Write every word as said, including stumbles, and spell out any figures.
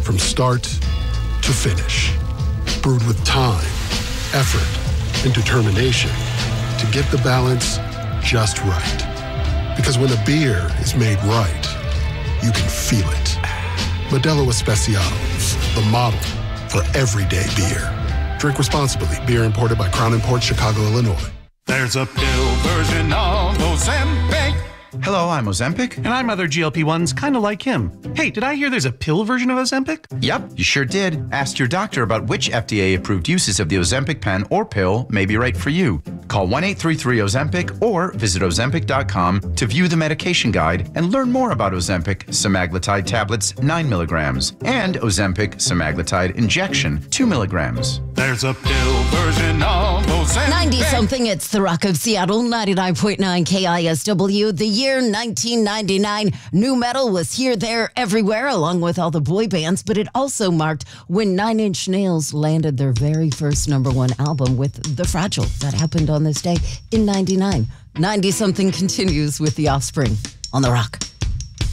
from start to finish. Brewed with time, effort, and determination to get the balance just right. Because when a beer is made right, you can feel it. Modelo Especial, the model for everyday beer. Drink responsibly. Beer imported by Crown Imports, Chicago, Illinois. There's a pill version of Ozempic. Hello, I'm Ozempic. And I'm other G L P ones kind of like him. Hey, did I hear there's a pill version of Ozempic? Yep, you sure did. Ask your doctor about which F D A-approved uses of the Ozempic pen or pill may be right for you. Call one eight three three Ozempic or visit Ozempic dot com to view the medication guide and learn more about Ozempic semaglutide tablets nine milligrams and Ozempic semaglutide injection two milligrams. There's a pill version of Ozempic. ninety-something, it's the Rock of Seattle, ninety-nine point nine K I S W. The year nineteen ninety-nine, nu metal was here, there, everywhere, along with all the boy bands, but it also marked when Nine Inch Nails landed their very first number one album with The Fragile. That happened on this day in ninety-nine. ninety-something continues with The Offspring on The Rock.